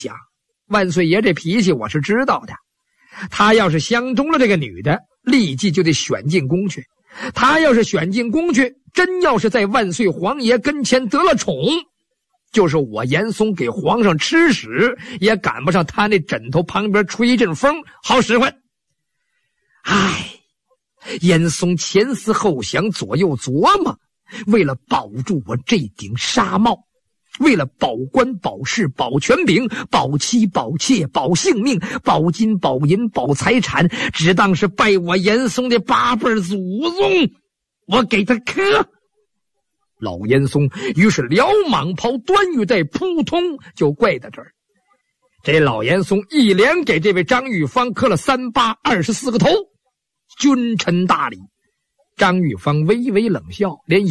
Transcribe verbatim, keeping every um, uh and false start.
讲，万岁爷这脾气我是知道的，他要是相中了这个女的，立即就得选进宫去。他要是选进宫去，真要是在万岁皇爷跟前得了宠，就是我严嵩给皇上吃屎，也赶不上他那枕头旁边吹一阵风好使唤。唉，严嵩前思后想，左右琢磨，为了保住我这顶纱帽，为了保官保事保权柄保妻保妾保性命保金保银保财产，只当是拜我严嵩的八辈祖宗，我给他磕。老严嵩于是撩蟒袍端玉带，扑通就跪在这儿。这老严嵩一连给这位张玉芳磕了三八二十四个头，君臣大礼。张玉芳微微冷笑，连